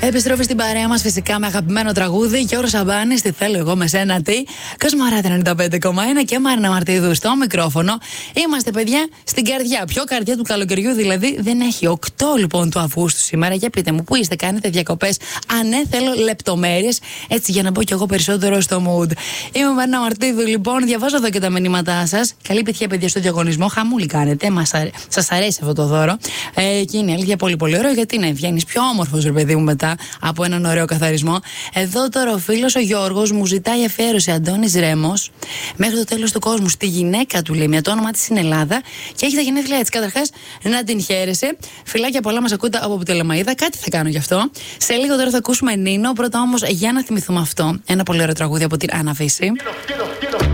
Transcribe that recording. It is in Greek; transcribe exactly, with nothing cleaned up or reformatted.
Επιστροφή στην παρέα μας φυσικά με αγαπημένο τραγούδι. Γιώργος Σαμπάνης, τι θέλω εγώ με σένα τι. Κοσμοράδιο ενενήντα πέντε κόμμα ένα και Μαρίνα Μαρτίδου στο μικρόφωνο. Είμαστε παιδιά στην καρδιά. Πιο καρδιά του καλοκαιριού δηλαδή δεν έχει. οκτώ λοιπόν του Αυγούστου σήμερα. Για πείτε μου, πού είστε, κάνετε διακοπές? Αν ναι, θέλω λεπτομέρειες έτσι για να μπω κι εγώ περισσότερο στο mood. Είμαι Μαρίνα Μαρτίδου λοιπόν. Διαβάζω εδώ και τα μηνύματά σας. Καλή επιτυχία παιδιά στο διαγωνισμό. Χαμούλη κάνετε. Σας αρέσει αυτό το δώρο. Ε, και είναι αλήθεια πολύ πολύ ωραίο γιατί ναι, βγαίνεις πιο όμορφος ρε παιδί μου μετά από έναν ωραίο καθαρισμό. Εδώ τώρα ο φίλος ο Γιώργος μου ζητάει αφιέρωση. Αντώνης Ρέμος, μέχρι το τέλος του κόσμου. Στη γυναίκα του λέει, μια το όνομα της είναι Ελλάδα και έχει τα γενέθλια έτσι. Καταρχάς να την χαίρεσαι. Φιλάκια πολλά, μας ακούτε από Πτολεμαΐδα. Κάτι θα κάνω γι' αυτό. Σε λίγο τώρα θα ακούσουμε Νίνο. Πρώτα όμως για να θυμηθούμε αυτό. Ένα πολύ ωραίο τραγούδι από την Άννα Φύση.